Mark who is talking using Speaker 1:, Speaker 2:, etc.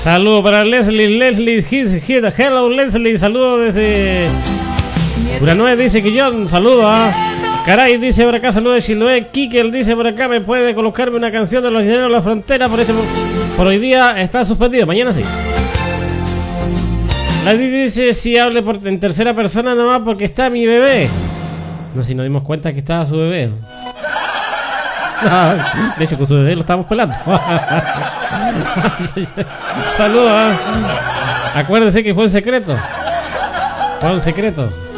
Speaker 1: Saludo para Leslie, hello Leslie, saludo desde Uranue, dice que John, saludo a Caray, dice por acá, saludo de Chiloé. Kikel dice por acá, me puede colocarme una canción de Los Llaneros de la Frontera, por hoy día está suspendido, mañana sí. Nadie dice si hable en tercera persona nomás porque está mi bebé. No, si nos dimos cuenta que estaba su bebé. De hecho, con su bebé lo estábamos pelando. Saludos. Acuérdense que fue un secreto. Fue un secreto.